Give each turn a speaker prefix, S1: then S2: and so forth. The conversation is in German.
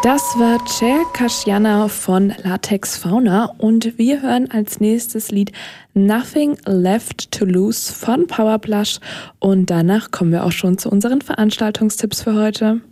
S1: Das war Cher Kashiana von Latex Fauna und wir hören als nächstes Lied Nothing Left to Lose von Powerplush und danach kommen wir auch schon zu unseren Veranstaltungstipps für heute.